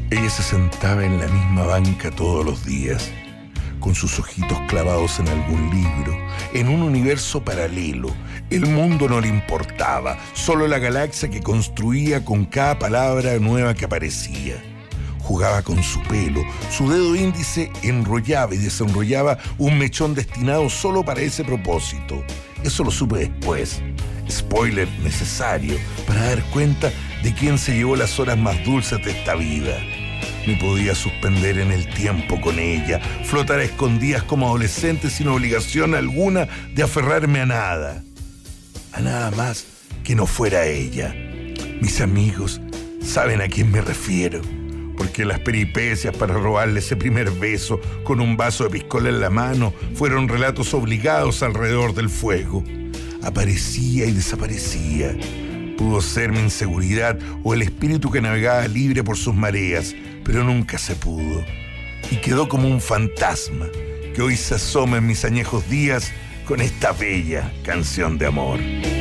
Ella se sentaba en la misma banca todos los días, con sus ojitos clavados en algún libro, en un universo paralelo. El mundo no le importaba, solo la galaxia que construía con cada palabra nueva que aparecía. Jugaba con su pelo, su dedo índice enrollaba y desenrollaba un mechón destinado solo para ese propósito. Eso lo supe después. Spoiler necesario para dar cuenta de quién se llevó las horas más dulces de esta vida. Me podía suspender en el tiempo con ella, flotar a escondidas como adolescente sin obligación alguna de aferrarme a nada más que no fuera ella. Mis amigos saben a quién me refiero, porque las peripecias para robarle ese primer beso con un vaso de piscola en la mano fueron relatos obligados alrededor del fuego. Aparecía y desaparecía. Pudo ser mi inseguridad o el espíritu que navegaba libre por sus mareas, pero nunca se pudo. Y quedó como un fantasma que hoy se asoma en mis añejos días con esta bella canción de amor.